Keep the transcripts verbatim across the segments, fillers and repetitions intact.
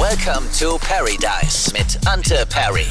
Welcome to Paradise mit Ante Perry.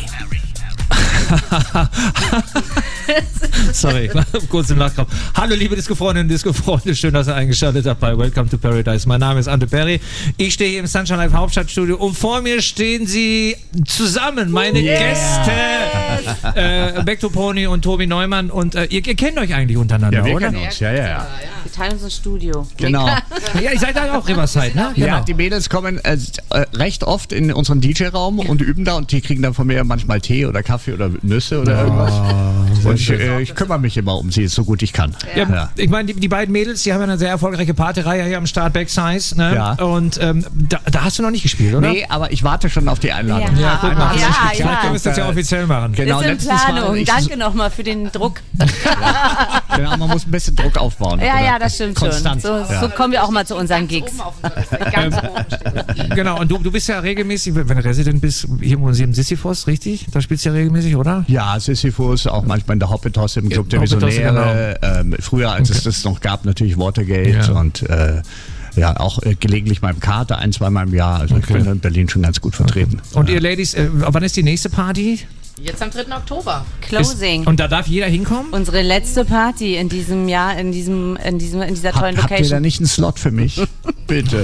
Sorry, kurz im Nachkampf. Hallo liebe Disco-Freundinnen und Disco-Freunde, schön, dass ihr eingeschaltet habt bei Welcome to Paradise. Mein Name ist Ante Perry. Ich stehe hier im Sunshine Live Hauptstadtstudio und vor mir stehen sie zusammen, meine yeah. Gäste, äh, Back to Pony und Tobi Neumann. Und äh, ihr, ihr kennt euch eigentlich untereinander, ja, wir oder? Kennen uns. Ja, ja, ja. Wir teilen uns ein Studio. Genau. Ja, ihr seid halt auch Riverside, ne? Genau. Ja, die Mädels kommen äh, recht oft in unseren D J-Raum und üben da und die kriegen dann von mir manchmal Tee oder Kaffee oder Nüsse oder oh, irgendwas. Und ich, äh, ich kümmere mich immer um sie, so gut ich kann. Ja, ja. Ich meine, die, die beiden Mädels, die haben ja eine sehr erfolgreiche Partyreihe hier am Start, Backsize. Ne? Ja. Und ähm, da, da hast du noch nicht gespielt, oder? Nee, aber ich warte schon auf die Einladung. Ja, ja guck mal. ja, ja, Vielleicht können wir es das ja offiziell machen. Genau, ist in Planung. Ich, Danke nochmal für den Druck. Ja, genau, man muss ein bisschen Druck aufbauen. Ja, oder? ja, das stimmt Konstant. schon. So, ja. so kommen wir auch mal zu unseren Gigs. Ähm, genau, und du, du bist ja regelmäßig, wenn du Resident bist, hier im Museum Sisyphos, richtig? Da spielst du ja regelmäßig, oder? Ja, Sisyphos, auch manchmal in der Hoppetos im Club der Hoppetos, Visionäre. genau. Ähm, früher, als okay. es das noch gab, natürlich Watergate ja. und äh, ja, auch äh, gelegentlich beim Kater, ein, zweimal im Jahr. Also okay. ich bin in Berlin schon ganz gut vertreten. Okay. Und ja. ihr Ladies, äh, wann ist die nächste Party? Jetzt am dritten Oktober. Closing. Ist, und da darf jeder hinkommen? Unsere letzte Party in diesem Jahr, in diesem, in diesem, in dieser tollen ha, Location. Habt ihr da nicht einen Slot für mich? Bitte.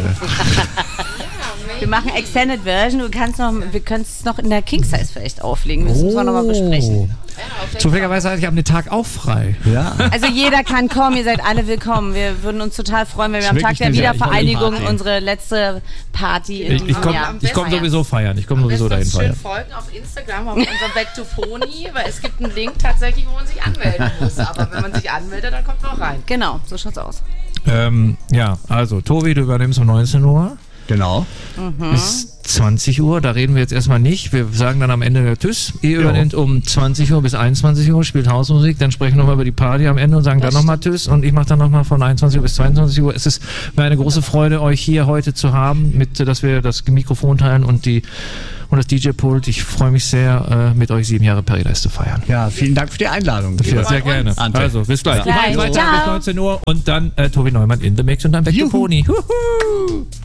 Wir machen Extended Version. Du kannst noch, wir können es noch in der King Size vielleicht auflegen. Das oh. müssen wir nochmal besprechen. Ja, zufälligerweise hatte ich am Tag auch frei. Ja. Also jeder kann kommen, ihr seid alle willkommen. Wir würden uns total freuen, wenn wir am Tag der Wiedervereinigung unsere letzte Party in ich, ich komme komm sowieso feiern. Ich komme sowieso dahin feiern. Schön folgen auf Instagram, auf unserem Back to Pony, weil es gibt einen Link tatsächlich, wo man sich anmelden muss. Aber wenn man sich anmeldet, dann kommt man auch rein. Genau, so schaut's aus. Ähm, ja, also Tobi, du übernimmst um neunzehn Uhr. Genau. Mhm. Bis zwanzig Uhr, da reden wir jetzt erstmal nicht. Wir sagen dann am Ende Tschüss. Ihr übernimmt um zwanzig Uhr bis einundzwanzig Uhr, spielt Hausmusik, dann sprechen wir nochmal über die Party am Ende und sagen das dann nochmal Tschüss. Und ich mache dann nochmal von einundzwanzig Uhr bis zweiundzwanzig Uhr. Es ist mir eine große Freude, euch hier heute zu haben, mit, dass wir das Mikrofon teilen und die und das D J-Pult. Ich freue mich sehr, äh, mit euch sieben Jahre Paradise zu feiern. Ja, vielen Dank für die Einladung. Ja, sehr gerne. Ante. Also, bis gleich. Bis gleich. Weiter bis neunzehn Uhr und dann äh, Tobi Neumann in the Mix und dann Back to Pony. Huhu.